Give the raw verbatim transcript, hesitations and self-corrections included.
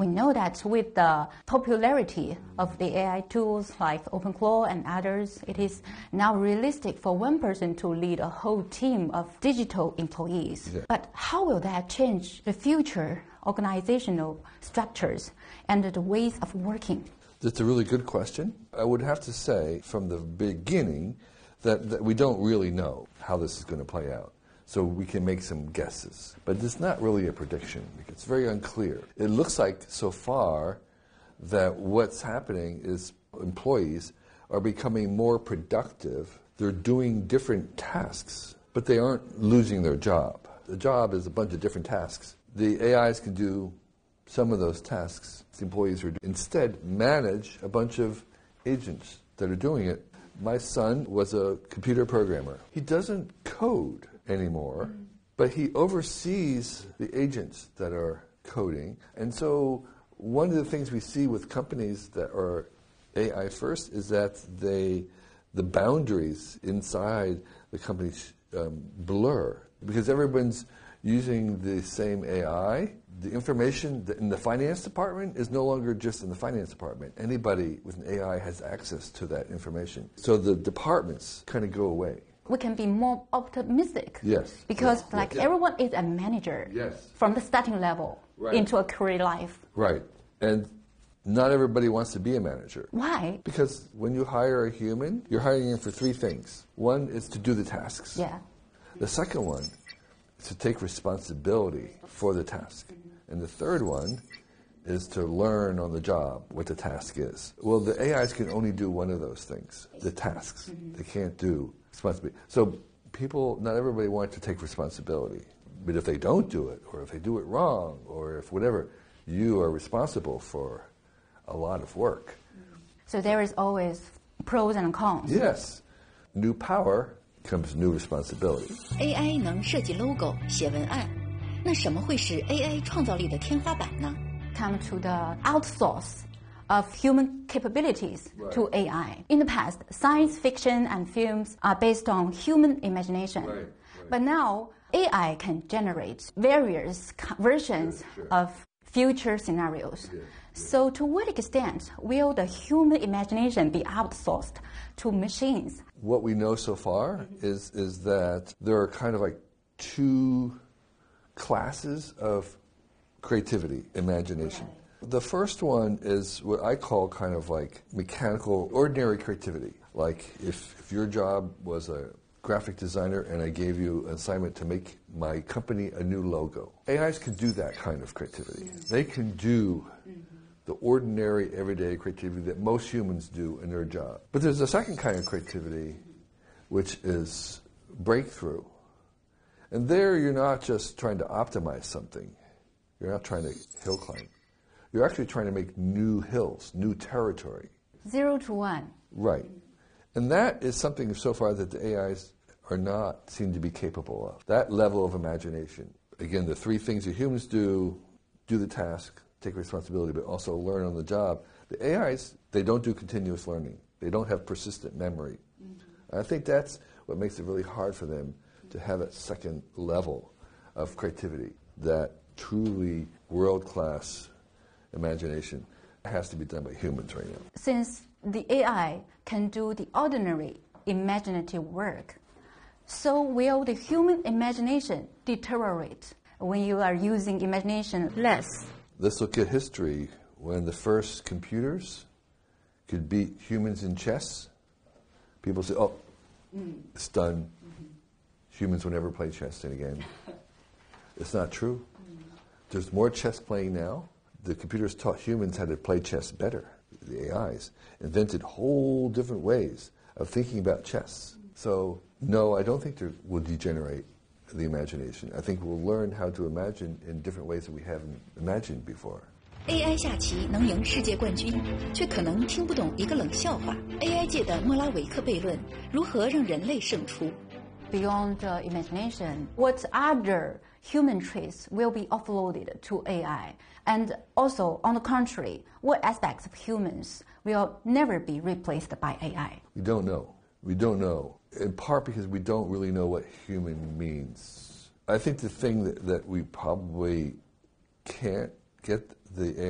We know that with the popularity of the A I tools like OpenClaw and others, it is now realistic for one person to lead a whole team of digital employees. Yeah. But how will that change the future organizational structures and the ways of working? That's a really good question. I would have to say from the beginning that, that we don't really know how this is going to play out. So we can make some guesses. But it's not really a prediction. It's very unclear. It looks like so far that what's happening is employees are becoming more productive. They're doing different tasks, but they aren't losing their job. The job is a bunch of different tasks. The A Is can do some of those tasks the employees are doing. Instead, manage a bunch of agents that are doing it. My son was a computer programmer. He doesn't code anymore, mm. but he oversees the agents that are coding. And so one of the things we see with companies that are A I first is that they, the boundaries inside the companies um, blur because everyone's using the same A I. The information in the finance department is no longer just in the finance department. Anybody with an A I has access to that information. So the departments kind of go away. We can be more optimistic. Yes. Because yes, like yes. everyone is a manager yes. from the starting level right. into a career life. Right. And not everybody wants to be a manager. Why? Because when you hire a human, you're hiring him for three things. One is to do the tasks. Yeah. The second one is to take responsibility for the task. And the third one is to learn on the job what the task is. Well, the A Is can only do one of those things, the tasks. Mm-hmm. They can't do responsibility. So people, not everybody wants to take responsibility. But if they don't do it, or if they do it wrong, or if whatever, you are responsible for a lot of work. So there is always pros and cons. Yes. New power comes new responsibility. A I 能设计 logo 写文案，那什么会是 A I 创造力的天花板呢？ Come to the outsource of human capabilities right. to A I. In the past, science fiction and films are based on human imagination. Right, right. But now, A I can generate various versions sure, sure. of future scenarios. Yeah, yeah. So to what extent will the human imagination be outsourced to machines? What we know so far mm-hmm. is, is that there are kind of like two classes of creativity, imagination. Right. The first one is what I call kind of like mechanical, ordinary creativity. Like if, if your job was a graphic designer and I gave you an assignment to make my company a new logo. A Is can do that kind of creativity. Mm-hmm. They can do mm-hmm. the ordinary, everyday creativity that most humans do in their job. But there's a second kind of creativity, which is breakthrough. And there you're not just trying to optimize something. You're not trying to hill climb. You're actually trying to make new hills, new territory. Zero to one. Right. And that is something so far that the A Is are not seem to be capable of. That level of imagination. Again, the three things that humans do, do the task, take responsibility, but also learn on the job. The A Is, they don't do continuous learning. They don't have persistent memory. Mm-hmm. I think that's what makes it really hard for them to have that second level of creativity, that truly world-class imagination has to be done by humans right now. Since the A I can do the ordinary imaginative work, so will the human imagination deteriorate when you are using imagination less? Let's look at history. When the first computers could beat humans in chess, people say, oh, mm. it's done. Mm-hmm. Humans will never play chess again. It's not true. Mm. There's more chess playing now. The computers taught humans how to play chess better. The A Is invented whole different ways of thinking about chess. Mm. So, no, I don't think there will degenerate the imagination. I think we'll learn how to imagine in different ways that we haven't imagined before. A I 下棋能赢世界冠军，却可能听不懂一个冷笑话。A I 界的莫拉维克悖论如何让人类胜出？ Beyond uh, imagination, what other human traits will be offloaded to A I? And also, on the contrary, what aspects of humans will never be replaced by A I? We don't know. We don't know. In part because we don't really know what human means. I think the thing that, that we probably can't get the